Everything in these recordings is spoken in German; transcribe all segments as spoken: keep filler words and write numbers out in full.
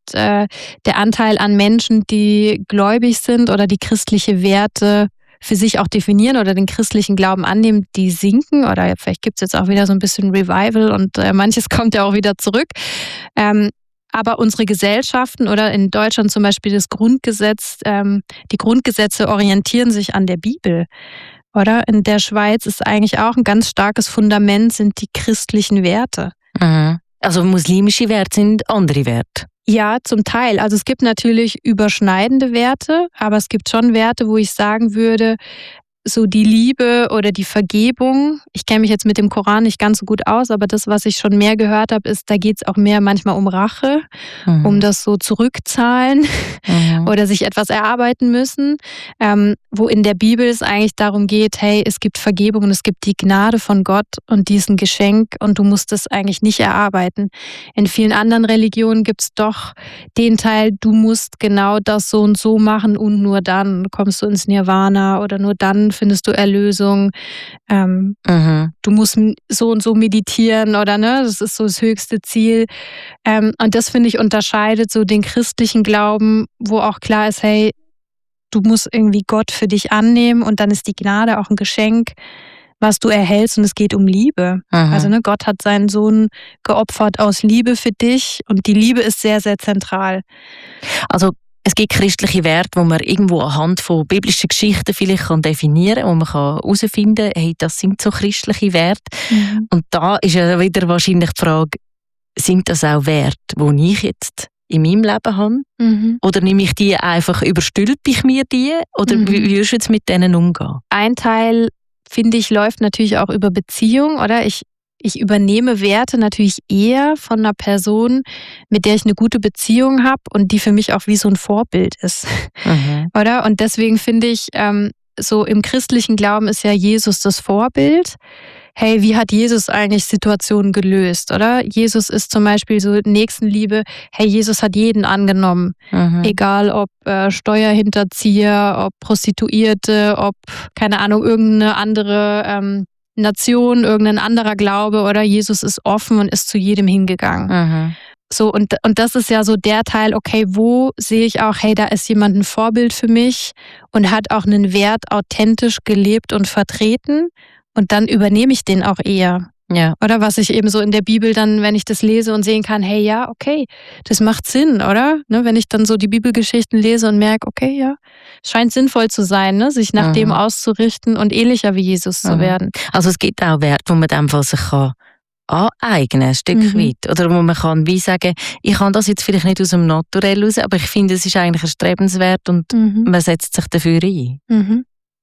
äh, der Anteil an Menschen, die gläubig sind oder die christliche Werte für sich auch definieren oder den christlichen Glauben annehmen, die sinken oder vielleicht gibt es jetzt auch wieder so ein bisschen Revival und äh, manches kommt ja auch wieder zurück. Ähm, aber unsere Gesellschaften oder in Deutschland zum Beispiel das Grundgesetz, ähm, die Grundgesetze orientieren sich an der Bibel. Oder? In der Schweiz ist eigentlich auch ein ganz starkes Fundament, sind die christlichen Werte. Mhm. Also muslimische Werte sind andere Werte? Ja, zum Teil. Also es gibt natürlich überschneidende Werte, aber es gibt schon Werte, wo ich sagen würde, so die Liebe oder die Vergebung. Ich kenne mich jetzt mit dem Koran nicht ganz so gut aus, aber das, was ich schon mehr gehört habe, ist, da geht es auch mehr manchmal um Rache, mhm. um das so zurückzahlen mhm. oder sich etwas erarbeiten müssen. Ähm, wo in der Bibel es eigentlich darum geht, hey, es gibt Vergebung und es gibt die Gnade von Gott und die ist ein Geschenk und du musst es eigentlich nicht erarbeiten. In vielen anderen Religionen gibt es doch den Teil, du musst genau das so und so machen und nur dann kommst du ins Nirvana oder nur dann findest du Erlösung. Ähm, mhm. Du musst so und so meditieren oder ne, das ist so das höchste Ziel. Ähm, und das finde ich unterscheidet so den christlichen Glauben, wo auch klar ist, hey, du musst irgendwie Gott für dich annehmen und dann ist die Gnade auch ein Geschenk, was du erhältst und es geht um Liebe. Mhm. Also ne, Gott hat seinen Sohn geopfert aus Liebe für dich und die Liebe ist sehr, sehr zentral. Also es gibt christliche Werte, die man irgendwo anhand von biblischen Geschichten vielleicht kann definieren kann und man kann herausfinden, hey, das sind so christliche Werte. Mhm. Und da ist ja wieder wahrscheinlich die Frage, sind das auch Werte, die ich jetzt in meinem Leben habe? Mhm. Oder nehme ich die einfach, überstülpe ich mir die? Oder mhm. wie würdest du jetzt mit denen umgehen? Ein Teil, finde ich, läuft natürlich auch über Beziehung, oder? Ich Ich übernehme Werte natürlich eher von einer Person, mit der ich eine gute Beziehung habe und die für mich auch wie so ein Vorbild ist. Mhm. Oder? Und deswegen finde ich, ähm, so im christlichen Glauben ist ja Jesus das Vorbild. Hey, wie hat Jesus eigentlich Situationen gelöst, oder? Jesus ist zum Beispiel so Nächstenliebe. Hey, Jesus hat jeden angenommen. Mhm. Egal ob äh, Steuerhinterzieher, ob Prostituierte, ob, keine Ahnung, irgendeine andere ähm, Nation, irgendein anderer Glaube oder Jesus ist offen und ist zu jedem hingegangen. Mhm. So, und, und das ist ja so der Teil, okay, wo sehe ich auch, hey, da ist jemand ein Vorbild für mich und hat auch einen Wert authentisch gelebt und vertreten und dann übernehme ich den auch eher. Ja. Oder was ich eben so in der Bibel dann, wenn ich das lese und sehen kann, hey, ja, okay, das macht Sinn, oder? Ne, wenn ich dann so die Bibelgeschichten lese und merke, okay, ja, es scheint sinnvoll zu sein, ne, sich nach mhm. dem auszurichten und ähnlicher wie Jesus mhm. zu werden. Also es gibt auch Werte, wo man dem Fall sich kann aneignen, ein Stück mhm. weit. Oder wo man kann wie sagen, ich kann das jetzt vielleicht nicht aus dem Naturell raus, aber ich finde, es ist eigentlich erstrebenswert und mhm. man setzt sich dafür ein. Mhm.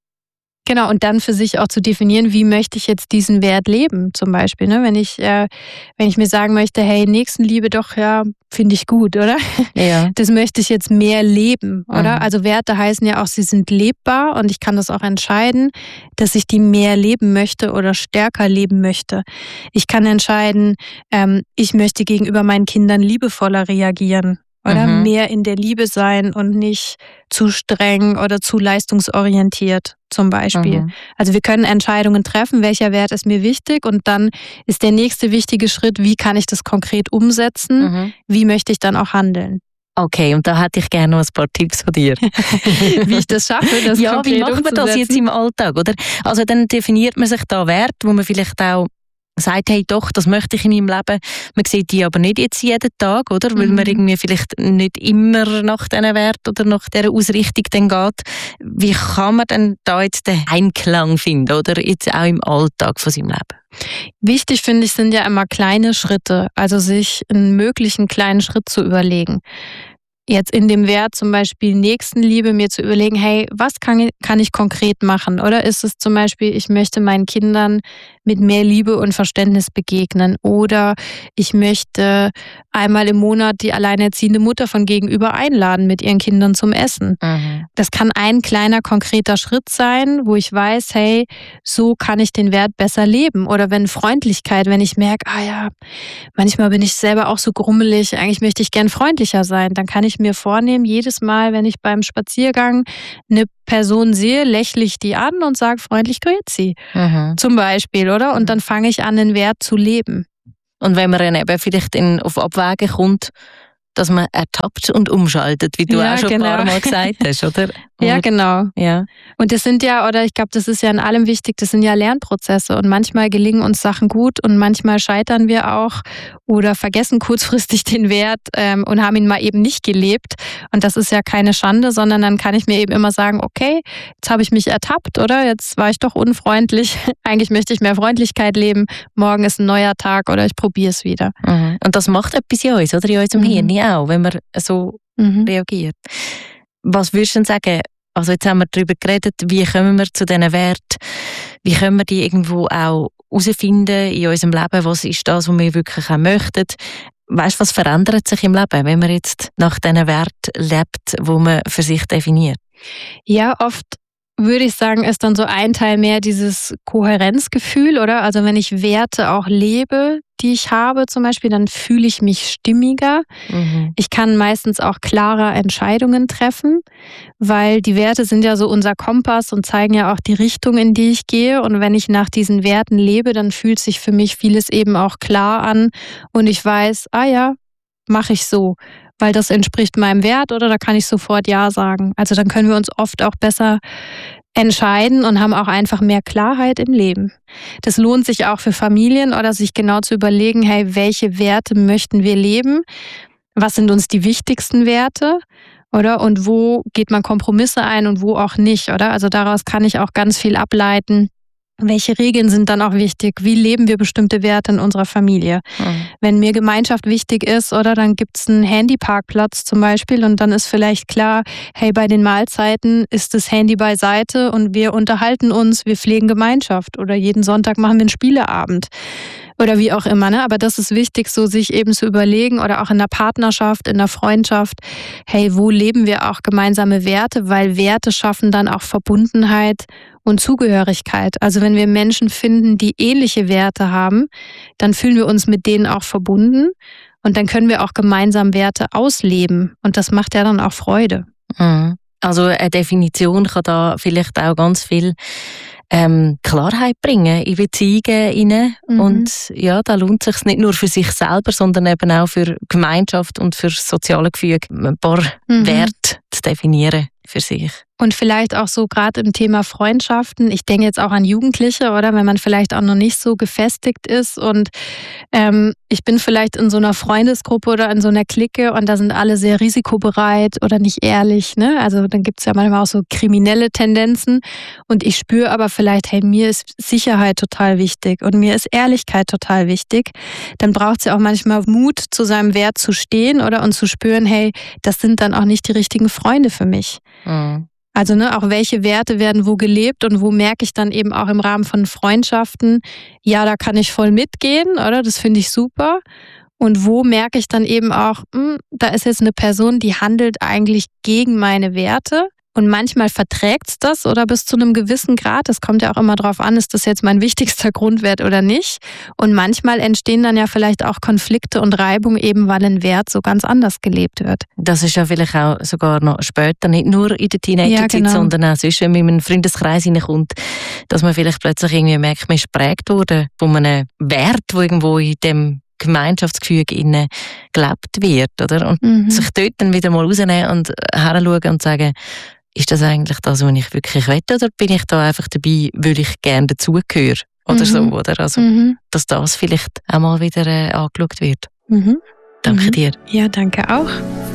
Genau, und dann für sich auch zu definieren, wie möchte ich jetzt diesen Wert leben, zum Beispiel. Ne? Wenn ich, äh, wenn ich mir sagen möchte, hey, Nächstenliebe doch, ja, finde ich gut, oder? Ja. Das möchte ich jetzt mehr leben, oder? Mhm. Also Werte heißen ja auch, sie sind lebbar und ich kann das auch entscheiden, dass ich die mehr leben möchte oder stärker leben möchte. Ich kann entscheiden, ähm, ich möchte gegenüber meinen Kindern liebevoller reagieren. Oder mhm. mehr in der Liebe sein und nicht zu streng oder zu leistungsorientiert zum Beispiel. Mhm. Also wir können Entscheidungen treffen, welcher Wert ist mir wichtig und dann ist der nächste wichtige Schritt, wie kann ich das konkret umsetzen, mhm. wie möchte ich dann auch handeln. Okay, und da hätte ich gerne noch ein paar Tipps von dir. Wie ich das schaffe, das ja, konkret wie macht man das jetzt im Alltag, oder? Also dann definiert man sich da Werte, wo man vielleicht auch sagt, hey doch, das möchte ich in meinem Leben. Man sieht die aber nicht jetzt jeden Tag, oder? Weil mhm. man irgendwie vielleicht nicht immer nach diesen Wert oder nach dieser Ausrichtung dann geht. Wie kann man denn da jetzt den Einklang finden, oder? Jetzt auch im Alltag von seinem Leben? Wichtig, finde ich, sind ja immer kleine Schritte. Also sich einen möglichen kleinen Schritt zu überlegen. Jetzt in dem Wert zum Beispiel Nächstenliebe mir zu überlegen, hey, was kann, kann ich konkret machen? Oder ist es zum Beispiel, ich möchte meinen Kindern mit mehr Liebe und Verständnis begegnen oder ich möchte einmal im Monat die alleinerziehende Mutter von gegenüber einladen mit ihren Kindern zum Essen. Mhm. Das kann ein kleiner, konkreter Schritt sein, wo ich weiß, hey, so kann ich den Wert besser leben. Oder wenn Freundlichkeit, wenn ich merke, ah ja, manchmal bin ich selber auch so grummelig, eigentlich möchte ich gern freundlicher sein, dann kann ich mir vornehmen, jedes Mal, wenn ich beim Spaziergang eine Person sehe, lächle ich die an und sage freundlich grüezi. Mhm. Zum Beispiel, oder? Und dann fange ich an, den Wert zu leben. Und wenn man dann eben vielleicht in, auf Abwägen kommt, dass man ertappt und umschaltet, wie du ja, auch schon genau. ein paar Mal gesagt hast, oder? Und, ja, genau. Ja. Und das sind ja, oder ich glaube, das ist ja in allem wichtig, das sind ja Lernprozesse und manchmal gelingen uns Sachen gut und manchmal scheitern wir auch oder vergessen kurzfristig den Wert ähm, und haben ihn mal eben nicht gelebt. Und das ist ja keine Schande, sondern dann kann ich mir eben immer sagen, okay, jetzt habe ich mich ertappt, oder? Jetzt war ich doch unfreundlich. Eigentlich möchte ich mehr Freundlichkeit leben. Morgen ist ein neuer Tag oder ich probiere es wieder. Mhm. Und das macht etwas in uns, oder? In unserem mhm. Hirn auch, wenn man so mhm. reagiert. Was würdest du denn sagen? Also jetzt haben wir darüber geredet, wie kommen wir zu diesen Werten? Wie können wir die irgendwo auch herausfinden in unserem Leben? Was ist das, was wir wirklich auch möchten? Weißt du, was verändert sich im Leben, wenn man jetzt nach diesen Werten lebt, die man für sich definiert? Ja, oft würde ich sagen, ist dann so ein Teil mehr dieses Kohärenzgefühl, oder? Also wenn ich Werte auch lebe, die ich habe zum Beispiel, dann fühle ich mich stimmiger. Mhm. Ich kann meistens auch klarer Entscheidungen treffen, weil die Werte sind ja so unser Kompass und zeigen ja auch die Richtung, in die ich gehe. Und wenn ich nach diesen Werten lebe, dann fühlt sich für mich vieles eben auch klar an und ich weiß, ah ja, mache ich so, weil das entspricht meinem Wert oder da kann ich sofort Ja sagen. Also dann können wir uns oft auch besser entscheiden und haben auch einfach mehr Klarheit im Leben. Das lohnt sich auch für Familien oder sich genau zu überlegen, hey, welche Werte möchten wir leben? Was sind uns die wichtigsten Werte? Oder? Und wo geht man Kompromisse ein und wo auch nicht, oder? Also daraus kann ich auch ganz viel ableiten. Welche Regeln sind dann auch wichtig? Wie leben wir bestimmte Werte in unserer Familie? Mhm. Wenn mir Gemeinschaft wichtig ist, oder dann gibt es einen Handyparkplatz zum Beispiel und dann ist vielleicht klar, hey, bei den Mahlzeiten ist das Handy beiseite und wir unterhalten uns, wir pflegen Gemeinschaft oder jeden Sonntag machen wir einen Spieleabend. Oder wie auch immer, ne? Aber das ist wichtig, so sich eben zu überlegen oder auch in der Partnerschaft, in der Freundschaft, hey, wo leben wir auch gemeinsame Werte? Weil Werte schaffen dann auch Verbundenheit und Zugehörigkeit. Also wenn wir Menschen finden, die ähnliche Werte haben, dann fühlen wir uns mit denen auch verbunden und dann können wir auch gemeinsam Werte ausleben und das macht ja dann auch Freude. Mhm. Also eine Definition kann da vielleicht auch ganz viel Ähm, Klarheit bringen in Beziehungen hinein. Mhm. Und ja, da lohnt es sich nicht nur für sich selber, sondern eben auch für Gemeinschaft und für das soziale Gefüge ein paar mhm. Werte zu definieren für sich. Und vielleicht auch so gerade im Thema Freundschaften, ich denke jetzt auch an Jugendliche, oder wenn man vielleicht auch noch nicht so gefestigt ist und ähm, ich bin vielleicht in so einer Freundesgruppe oder in so einer Clique und da sind alle sehr risikobereit oder nicht ehrlich, ne? Also dann gibt es ja manchmal auch so kriminelle Tendenzen und ich spüre aber vielleicht, hey, mir ist Sicherheit total wichtig und mir ist Ehrlichkeit total wichtig. Dann braucht es ja auch manchmal Mut, zu seinem Wert zu stehen oder und zu spüren, hey, das sind dann auch nicht die richtigen Freunde für mich. Mhm. Also ne, auch welche Werte werden wo gelebt und wo merke ich dann eben auch im Rahmen von Freundschaften, ja, da kann ich voll mitgehen, oder? Das finde ich super. Und wo merke ich dann eben auch, mh, da ist jetzt eine Person, die handelt eigentlich gegen meine Werte. Und manchmal verträgt es das oder bis zu einem gewissen Grad. Das kommt ja auch immer drauf an, ist das jetzt mein wichtigster Grundwert oder nicht. Und manchmal entstehen dann ja vielleicht auch Konflikte und Reibung, eben weil ein Wert so ganz anders gelebt wird. Das ist ja vielleicht auch sogar noch später, nicht nur in der Teenagerzeit, ja, genau. sondern auch sonst, wenn man in einen Freundeskreis hineinkommt, dass man vielleicht plötzlich irgendwie merkt, man ist geprägt worden von einem Wert, der irgendwo in dem Gemeinschaftsgefüge innen gelebt wird. Oder? Und mhm. sich dort dann wieder mal rausnehmen und heranschauen und sagen, ist das eigentlich das, was ich wirklich will, oder bin ich da einfach dabei, weil ich gerne dazugehöre? Oder mhm. so, oder? Also, mhm. dass das vielleicht auch mal wieder äh, angeschaut wird. Mhm. Danke mhm. dir. Ja, danke auch.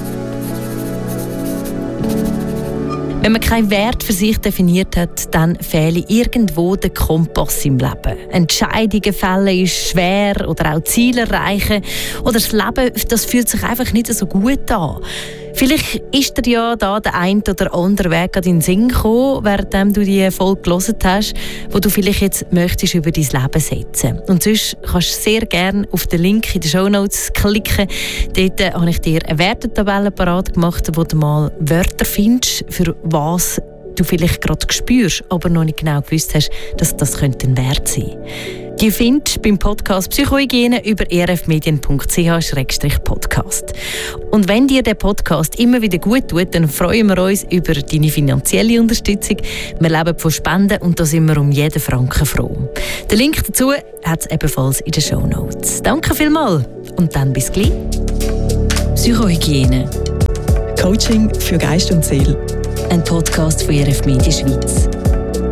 Wenn man keinen Wert für sich definiert hat, dann fehle irgendwo der Kompass im Leben. Entscheidungen fällen ist schwer oder auch Ziele erreichen. Oder das Leben, das fühlt sich einfach nicht so gut an. Vielleicht ist dir ja da der ein oder andere Weg an deinen Sinn gekommen, während du die Folge gehört hast, wo du vielleicht jetzt möchtest über dein Leben setzen. Und sonst kannst du sehr gerne auf den Link in den Shownotes klicken. Dort äh, habe ich dir eine Wertetabelle parat gemacht, wo du mal Wörter findest, für was du vielleicht gerade spürst, aber noch nicht genau gewusst hast, dass das könnte ein Wert sein. Die findest du beim Podcast Psychohygiene über e r f medien punkt c h slash podcast. Und wenn dir der Podcast immer wieder gut tut, dann freuen wir uns über deine finanzielle Unterstützung. Wir leben von Spenden und da sind wir um jeden Franken froh. Den Link dazu hat es ebenfalls in den Shownotes. Danke vielmals und dann bis gleich. Psychohygiene. Coaching für Geist und Seele. Ein Podcast von R F Media Schweiz.